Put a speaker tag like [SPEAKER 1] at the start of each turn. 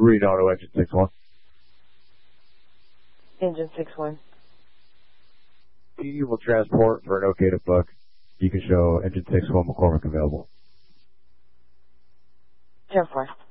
[SPEAKER 1] Read auto engine 6-1.
[SPEAKER 2] Engine 6-1.
[SPEAKER 1] You will transport for an okay to book. You can show engine 6-1 McCormick available.
[SPEAKER 2] 10-4.